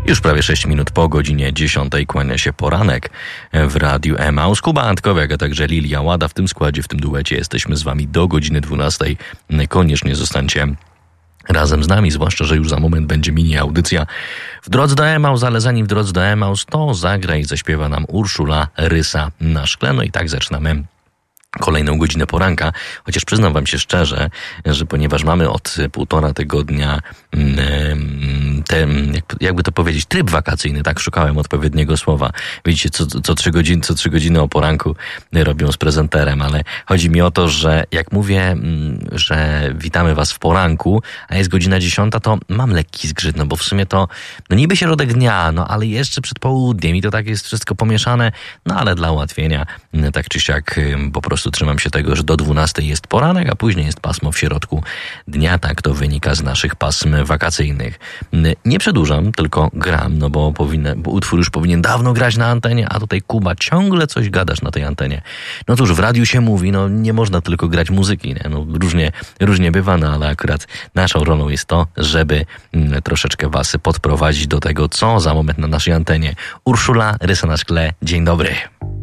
Już prawie 6 minut po godzinie 10 kłania się poranek w Radiu Emaus. Kuba Antkowiak, a także Lilia Łada w tym składzie, w tym duecie. Jesteśmy z wami do godziny 12. Koniecznie zostańcie razem z nami, zwłaszcza, że już za moment będzie mini audycja w drodze do Emaus, ale zanim w drodze do Emaus, to zagra i zaśpiewa nam Urszula Rysa na szkle. No i tak zaczynamy kolejną godzinę poranka, chociaż przyznam wam się szczerze, że ponieważ mamy od 1,5 tygodnia jakby to powiedzieć, tryb wakacyjny, tak szukałem odpowiedniego słowa. Widzicie, co 3 godziny o poranku robią z prezenterem, ale chodzi mi o to, że jak mówię, że witamy was w poranku, a jest godzina 10, to mam lekki zgrzyt, no bo w sumie to, no niby środek dnia, no ale jeszcze przed południem i to tak jest wszystko pomieszane, no ale dla ułatwienia, tak czy siak, po prostu trzymam się tego, że do 12 jest poranek, a później jest pasmo w środku dnia, tak to wynika z naszych pasm wakacyjnych. Nie przedłużam, tylko gram, no bo utwór już powinien dawno grać na antenie, a tutaj Kuba ciągle coś gadasz na tej antenie. No cóż, w radiu się mówi, no nie można tylko grać muzyki, nie? No różnie bywa, no ale akurat naszą rolą jest to, żeby troszeczkę was podprowadzić do tego, co za moment na naszej antenie. Urszula Rysa na szkle, dzień dobry.